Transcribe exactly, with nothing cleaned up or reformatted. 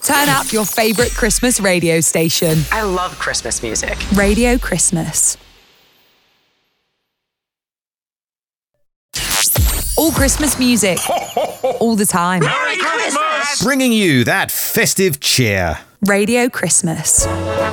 Turn up your favourite Christmas radio station. I love Christmas music. Radio Christmas. All Christmas music. All the time. Merry Christmas! Bringing you that festive cheer. Radio Christmas.